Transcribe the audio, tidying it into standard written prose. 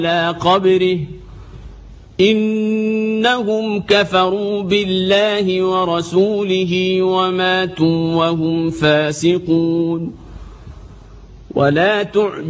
على قبره إنهم كفروا بالله ورسوله وماتوا وهم فاسقون. ولا